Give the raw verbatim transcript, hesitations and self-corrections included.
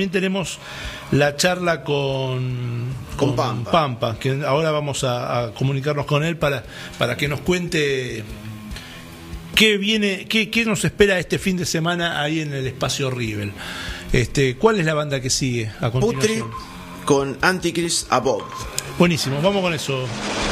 También tenemos la charla con, con, con Pampa. Pampa, que ahora vamos a, a comunicarnos con él para, para que nos cuente qué viene, qué, qué nos espera este fin de semana ahí en el espacio Rivel. Este, ¿cuál es la banda que sigue a continuación? Putrid con Antichrist Above. Buenísimo, vamos con eso.